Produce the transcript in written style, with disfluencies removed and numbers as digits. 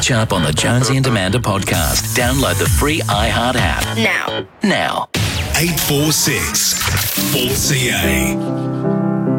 catch up on the Jonesy and Amanda podcast. Download the free iHeart app. Now. 846 4CA.